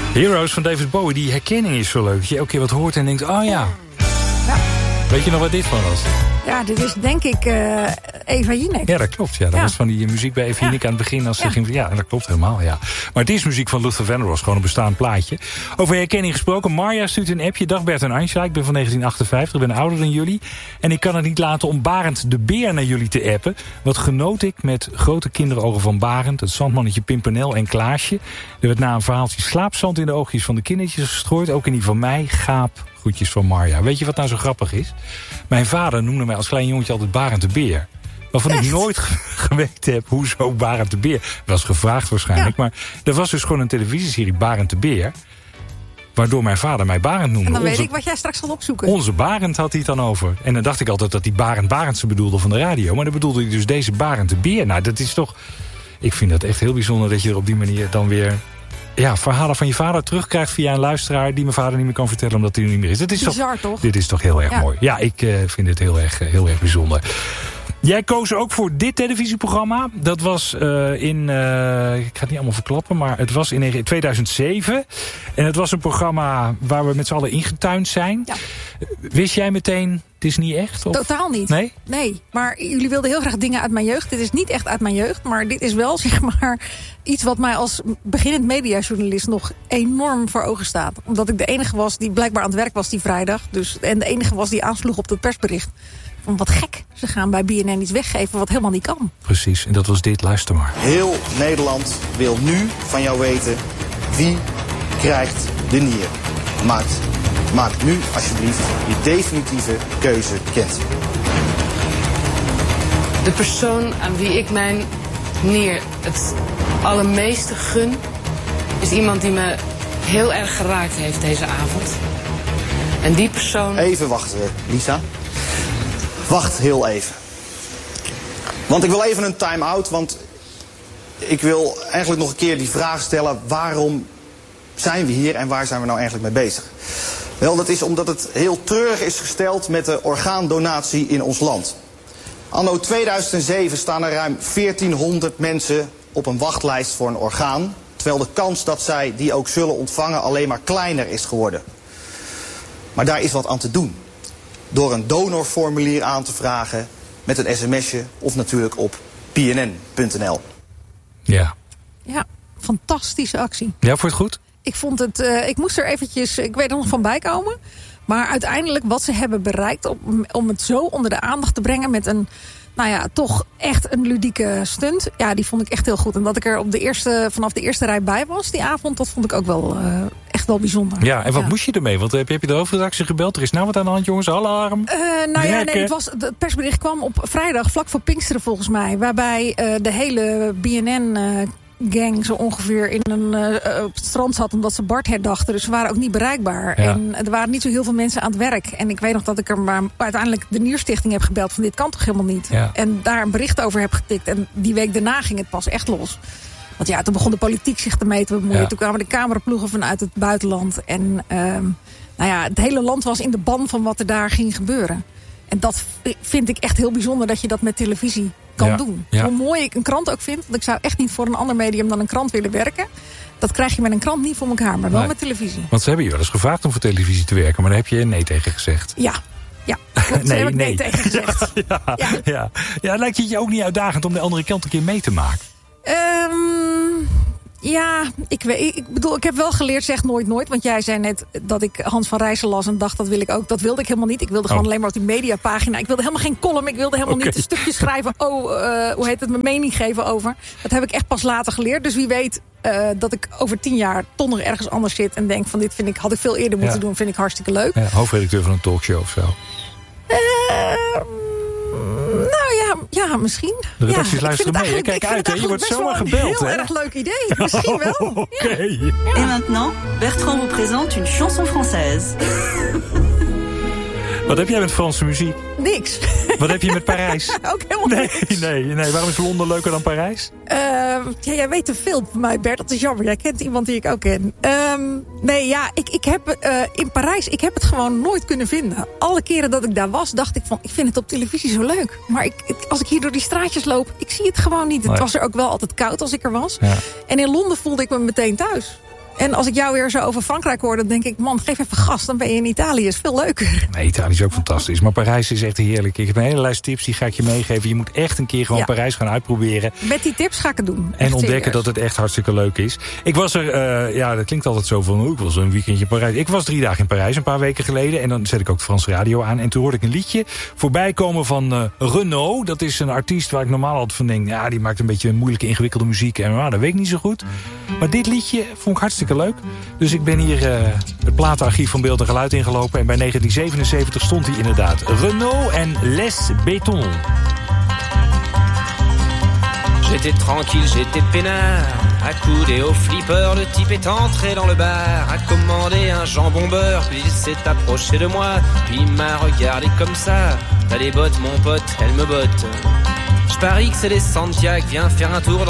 Heroes van David Bowie, die herkenning is zo leuk. Dat je elke keer wat hoort en denkt, oh ja. Weet je nog wat dit van was? Ja, dit is denk ik Eva Jinek. Ja, dat klopt. Ja. Dat was van die muziek bij Eva Jinek aan het begin. Als ze ging, ja, dat klopt helemaal. Ja. Maar het is muziek van Luther Vandross, gewoon een bestaand plaatje. Over herkenning gesproken. Marja stuurt een appje. Dag Bert en Anja, ik ben van 1958, ik ben ouder dan jullie. En ik kan het niet laten om Barend de Beer naar jullie te appen. Wat genoot ik met grote kinderogen van Barend, het zandmannetje Pimpernel en Klaasje. Er werd na een verhaaltje slaapzand in de oogjes van de kindertjes gestrooid. Ook in die van mij, Gaap. Groetjes van Marja. Weet je wat nou zo grappig is? Mijn vader noemde mij als klein jongetje altijd Barend de Beer. Waarvan ik nooit geweten heb, hoezo Barend de Beer. Dat was gevraagd waarschijnlijk. Ja. Maar er was dus gewoon een televisieserie Barend de Beer. Waardoor mijn vader mij Barend noemde. En dan weet ik wat jij straks gaat opzoeken. Onze Barend had hij het dan over. En dan dacht ik altijd dat hij Barendse bedoelde van de radio. Maar dan bedoelde hij dus deze Barend de Beer. Nou, dat is toch... Ik vind dat echt heel bijzonder dat je er op die manier dan weer... Ja, verhalen van je vader terugkrijgt via een luisteraar... die mijn vader niet meer kan vertellen omdat hij er niet meer is. Dat is bizar, toch? Dit is toch heel erg mooi. Ja, ik vind het heel erg bijzonder. Jij koos ook voor dit televisieprogramma. Dat was ik ga het niet allemaal verklappen, maar het was in 2007. En het was een programma waar we met z'n allen ingetuind zijn. Ja. Wist jij meteen, het is niet echt? Of? Totaal niet. Nee? Nee, maar jullie wilden heel graag dingen uit mijn jeugd. Dit is niet echt uit mijn jeugd, maar dit is wel zeg maar iets wat mij als beginnend mediajournalist nog enorm voor ogen staat. Omdat ik de enige was die blijkbaar aan het werk was die vrijdag. En de enige was die aansloeg op het persbericht. Van wat gek, ze gaan bij BNN iets weggeven wat helemaal niet kan. Precies, en dat was dit, luister maar. Heel Nederland wil nu van jou weten wie krijgt de nier. Maak nu alsjeblieft je definitieve keuze bekend. De persoon aan wie ik mijn nier het allermeeste gun... is iemand die me heel erg geraakt heeft deze avond. En die persoon... Even wachten, Lisa. Wacht heel even. Want ik wil even een time-out, want ik wil eigenlijk nog een keer die vraag stellen... waarom zijn we hier en waar zijn we nou eigenlijk mee bezig? Wel, dat is omdat het heel treurig is gesteld met de orgaandonatie in ons land. Anno 2007 staan er ruim 1400 mensen op een wachtlijst voor een orgaan... terwijl de kans dat zij die ook zullen ontvangen alleen maar kleiner is geworden. Maar daar is wat aan te doen. Door een donorformulier aan te vragen met een sms'je of natuurlijk op pnn.nl. Ja. Ja, fantastische actie. Ja, vond je het goed? Ik vond het, ik moest er eventjes, ik weet er nog van bijkomen. Maar uiteindelijk wat ze hebben bereikt om het zo onder de aandacht te brengen met een, nou ja, toch echt een ludieke stunt. Ja, die vond ik echt heel goed. En dat ik er vanaf de eerste rij bij was die avond, dat vond ik ook wel echt wel bijzonder. Ja, en wat moest je ermee? Want heb je de hoofdredactie gebeld? Er is nou wat aan de hand, jongens. Alarm. Het persbericht kwam op vrijdag, vlak voor Pinksteren volgens mij. Waarbij de hele BNN... gang zo ongeveer op het strand zat omdat ze Bart herdachten. Dus ze waren ook niet bereikbaar. Ja. En er waren niet zo heel veel mensen aan het werk. En ik weet nog dat ik er maar uiteindelijk de Nierstichting heb gebeld van dit kan toch helemaal niet. Ja. En daar een bericht over heb getikt. En die week daarna ging het pas echt los. Want ja, toen begon de politiek zich ermee te bemoeien. Ja. Toen kwamen de cameraploegen vanuit het buitenland. En het hele land was in de ban van wat er daar ging gebeuren. En dat vind ik echt heel bijzonder dat je dat met televisie kan doen. Ja. Hoe mooi ik een krant ook vind. Want ik zou echt niet voor een ander medium dan een krant willen werken. Dat krijg je met een krant niet voor elkaar, maar wel met televisie. Want ze hebben je wel eens gevraagd om voor televisie te werken. Maar daar heb je nee tegen gezegd. Ja. Klopt, daar heb ik nee tegen gezegd. Ja, lijkt het je ook niet uitdagend om de andere kant een keer mee te maken? Ja, ik bedoel, ik heb wel geleerd, zeg nooit. Want jij zei net dat ik Hans van Rijssen las en dacht, dat wil ik ook. Dat wilde ik helemaal niet. Ik wilde gewoon alleen maar op die mediapagina. Ik wilde helemaal geen column. Ik wilde helemaal niet een stukje schrijven. Mijn mening geven over. Dat heb ik echt pas later geleerd. Dus wie weet dat ik over 10 jaar toch nog ergens anders zit en denk van dit had ik veel eerder moeten doen. Vind ik hartstikke leuk. Ja, hoofdredacteur van een talkshow of zo. Ja, misschien. De redacties luisteren mee. Kijk uit, je wordt zomaar gebeld. Heel erg leuk idee. Misschien wel. Oké. En maintenant, Bertrand vous présente une chanson française. Wat heb jij met Franse muziek? Niks. Wat heb je met Parijs? Ook helemaal niks. Nee. Waarom is Londen leuker dan Parijs? Jij weet te veel van mij, Bert. Dat is jammer. Jij kent iemand die ik ook ken. Ik heb in Parijs, ik heb het gewoon nooit kunnen vinden. Alle keren dat ik daar was, dacht ik van, ik vind het op televisie zo leuk. Maar als ik hier door die straatjes loop, ik zie het gewoon niet. Het was er ook wel altijd koud als ik er was. Ja. En in Londen voelde ik me meteen thuis. En als ik jou weer zo over Frankrijk hoor, dan denk ik, man, geef even gas, dan ben je in Italië. Is veel leuker. Nee, Italië is ook fantastisch. Maar Parijs is echt heerlijk. Ik heb een hele lijst tips, die ga ik je meegeven. Je moet echt een keer gewoon Parijs gaan uitproberen. Met die tips ga ik het doen. En echt ontdekken serieus. dat het echt hartstikke leuk is. Ik was er, dat klinkt altijd zo van, ik was een weekendje in Parijs. Ik was 3 dagen in Parijs, een paar weken geleden. En dan zet ik ook de Franse radio aan. En toen hoorde ik een liedje voorbij komen van Renaud. Dat is een artiest waar ik normaal altijd van denk, ja, die maakt een beetje moeilijke, ingewikkelde muziek. En dat weet ik niet zo goed. Maar dit liedje vond ik hartstikke leuk. Dus ik ben hier het platenarchief van Beeld en Geluid ingelopen. En bij 1977 stond hij inderdaad. Renaud en Les Béton. J'étais tranquille, j'étais peinard, accoudé au flipper, le type est entré dans le bar, a commandé un jambon beurre, puis il s'est approché de moi, puis il m'a regardé comme ça, t'as des bottes mon pote, elles me bottent. Je parie que c'est des Santiago, viens faire un tour